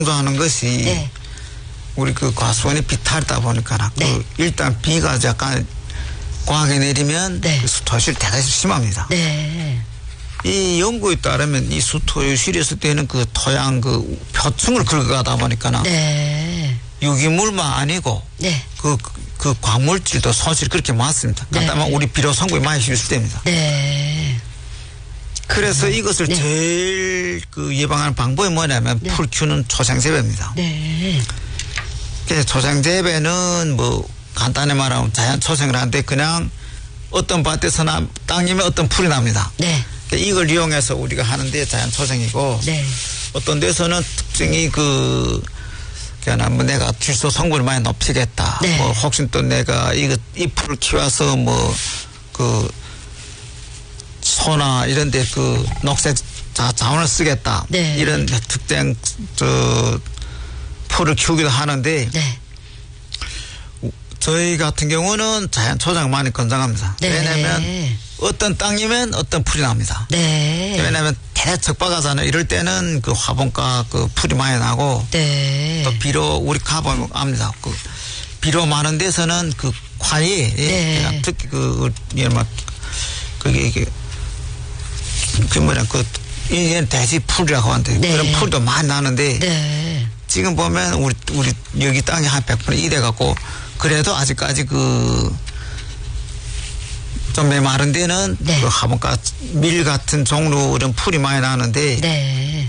하는 것이 네. 우리 그 과수원이 비탈다 보니까 네. 그 일단 비가 약간 과하게 내리면 네. 그 수토유실이 대단히 심합니다. 네. 이 연구에 따르면 이 수토유실이 있을 때는 그 토양 그 표층을 긁어가다 보니까 네. 유기물만 아니고 네. 그 광물질도 손실이 그렇게 많습니다. 네. 간단하면 우리 비료 성분이 많이 실을 때입니다. 네. 그래서 이것을 네. 제일 그 예방하는 방법이 뭐냐면 네. 풀 키우는 초생재배입니다. 네. 그래서 초생재배는 뭐 간단히 말하면 자연 초생을 하는데 그냥 어떤 밭에서나 땅이면 어떤 풀이 납니다. 네. 이걸 이용해서 우리가 하는데 자연 초생이고 네. 어떤 데서는 특징이 그 그냥 뭐 내가 질소 성분을 많이 높이겠다. 네. 뭐 혹시 또 내가 이 풀을 키워서 뭐 그 소나 이런 데 그 녹색 자원을 쓰겠다. 네. 이런 특정 풀을 키우기도 하는데 네. 저희 같은 경우는 자연 초장 많이 권장합니다. 네. 왜냐하면 어떤 땅이면 어떤 풀이 납니다. 네. 왜냐하면 대적박하잖아요. 이럴 때는 그 화분가 그 풀이 많이 나고 네. 또 비료 우리 가보면 압니다. 그 비료 많은 데서는 그 과일 네. 특히 막 그게 이게 그 뭐냐 그 이게 돼지 풀이라고 하는데 네. 그런 풀도 많이 나는데 네. 지금 보면 우리 여기 땅이 한 100% 이래 갖고 그래도 아직까지 좀 메마른 데는 네. 그 화분가 밀 같은 종류 이런 풀이 많이 나는데 네.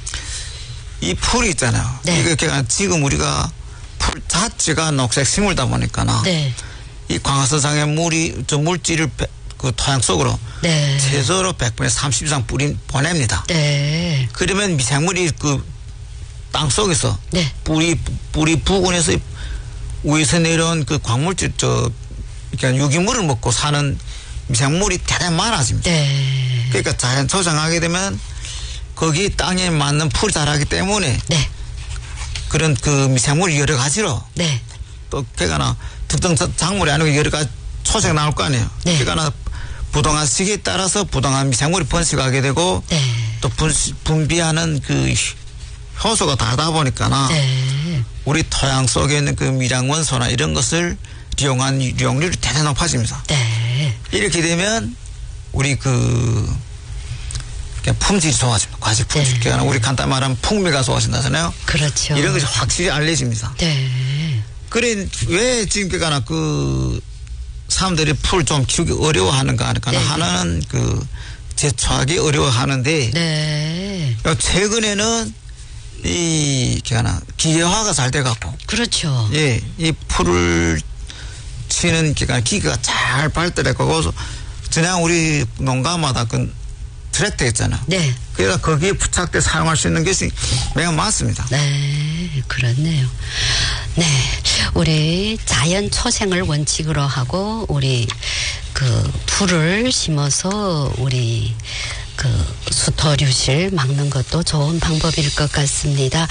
이 풀이 있잖아요. 네. 이게 그냥 지금 우리가 풀 자체가 녹색 식물이다 보니까 네. 이 광합성상의 물질을 그 토양 속으로 네. 최소로 100분의 30 이상 보냅니다. 네. 그러면 미생물이 그 땅 속에서 네. 뿌리 부근에서 위에서 내려온 그 광물질 그러니까 유기물을 먹고 사는 미생물이 대단히 많아집니다. 네. 그러니까 자연 초장하게 되면 거기 땅에 맞는 풀이 자라기 때문에 네. 그런 그 미생물이 여러 가지로 네. 또 그러니까 특정 작물이 아니고 여러 가지 초생 나올 거 아니에요. 네. 그러니까 부동한 시기에 따라서 부동한 미생물이 번식하게 되고 네. 또 분비하는 그 효소가 다르다 보니까 네. 우리 토양 속에 있는 그 미량 원소나 이런 것을 이용한 이용률이 대단히 높아집니다. 네. 이렇게 되면 우리 그냥 품질이 좋아집니다. 과실 품질. 네. 우리 간단히 말하면 풍미가 좋아진다잖아요. 그렇죠. 이런 것이 확실히 알려집니다. 네. 그래 왜 지금 그 사람들이 풀 좀 키우기 어려워하는가 하니까 네. 하나는 그 제초하기 어려워하는데 네. 최근에는 이 기계화가 잘 돼갖고 그렇죠. 예, 이 풀을 치는 기계가 잘 발달했고 그냥 우리 농가마다 그 트랙터 있잖아. 네. 그래서 거기에 부착돼 사용할 수 있는 것이 매우 많습니다. 네, 그렇네요. 네, 우리 자연 초생을 원칙으로 하고 우리 그 풀을 심어서 우리 그 수토류실 막는 것도 좋은 방법일 것 같습니다.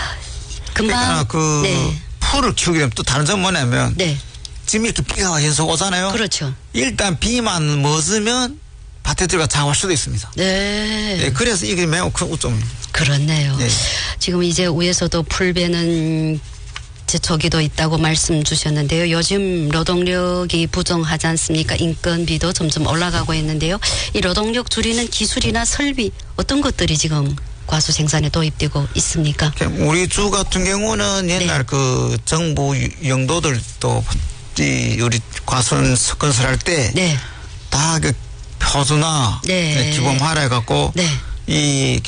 금방 그러니까 네. 풀을 키우게 되면 또 다른 점은 뭐냐면 네. 지금 이렇게 비가 계속 오잖아요. 그렇죠. 일단 비만 멎으면 밭에 들어가 장할 수도 있습니다. 네. 네, 그래서 이게 매우 큰 우점입니다. 그렇네요. 네. 지금 이제 위에서도 풀베는 제초기도 있다고 말씀 주셨는데요. 요즘 노동력이 부족하지 않습니까? 인건비도 점점 올라가고 있는데요. 이 노동력 줄이는 기술이나 설비 어떤 것들이 지금 과수 생산에 도입되고 있습니까? 우리 주 같은 경우는 옛날 네. 그 정부 영도들도 우리 과수원 건설할 때 다 그 네. 표준화 네. 기본화를 해갖고 네. 이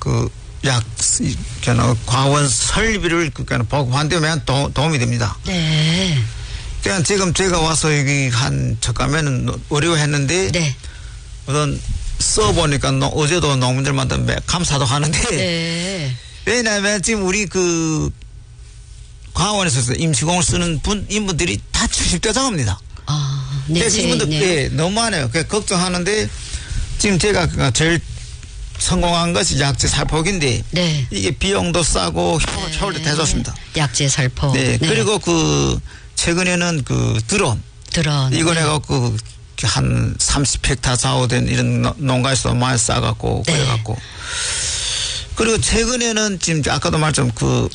과원 설비를 보급한다면 도움이 됩니다. 네. 그냥 지금 제가 와서 여기 잠깐만은 어려워했는데 네. 우선 써보니까 어제도 농민들마다 감사도 하는데 네. 왜냐하면 지금 우리 그 과원에서 임시공을 쓰는 인분들이 다 70대 장입니다. 아, 네. 그래서 이분들 네, 너무 많아요. 그래서 걱정하는데 지금 제가 제일 성공한 것이 약재 살포기인데 네. 이게 비용도 싸고 효율도 대좋습니다. 약재 살포. 네. 그리고 그 최근에는 그 드론 이거 내가 그 한 30헥타 좌우된 이런 농가에서 많이 싸갖고 네. 그래갖고 그리고 최근에는 지금 아까도 말씀 그